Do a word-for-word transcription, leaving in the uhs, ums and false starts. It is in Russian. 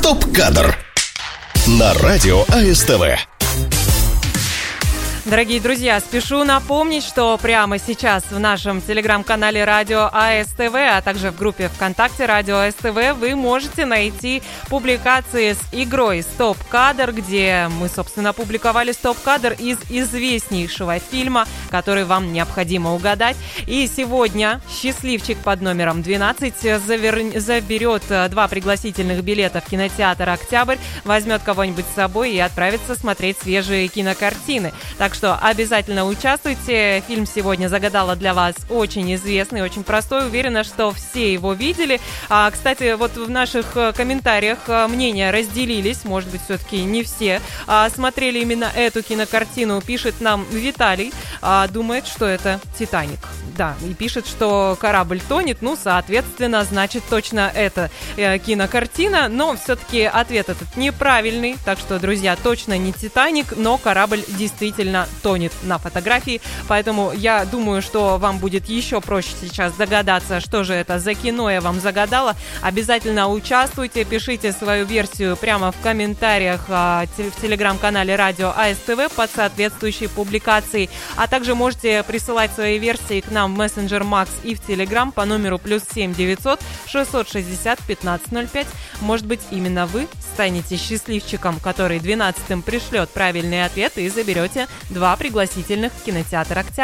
Стоп-кадр на радио АСТВ. Дорогие друзья, спешу напомнить, что прямо сейчас в нашем телеграм-канале Радио АСТВ, а также в группе ВКонтакте Радио АСТВ вы можете найти публикации с игрой «Стоп-кадр», где мы, собственно, публиковали стоп-кадр из известнейшего фильма, который вам необходимо угадать. И сегодня счастливчик под номером двенадцать завер... заберет два пригласительных билета в кинотеатр «Октябрь», возьмет кого-нибудь с собой и отправится смотреть свежие кинокартины. Так что обязательно участвуйте. Фильм сегодня загадала для вас очень известный, очень простой. Уверена, что все его видели. А, кстати, вот в наших комментариях мнения разделились. Может быть, все-таки не все а, смотрели именно эту кинокартину. Пишет нам Виталий. А, думает, что это «Титаник». Да, и пишет, что корабль тонет. Ну, соответственно, значит, точно это э, кинокартина. Но все-таки ответ этот неправильный. Так что, друзья, точно не «Титаник», но корабль действительно тонет на фотографии. Поэтому я думаю, что вам будет еще проще сейчас догадаться, что же это за кино я вам загадала. Обязательно участвуйте, пишите свою версию прямо в комментариях э, в телеграм-канале Радио АСТВ под соответствующей публикацией. А также можете присылать свои версии к нам в мессенджер Макс и в Телеграм по номеру плюс семь девятьсот шестьсот шестьдесят пятнадцать ноль пять. Может быть, именно вы станете счастливчиком, который двенадцатым пришлет правильный ответ, и заберете два пригласительных в кинотеатр «Октябрь».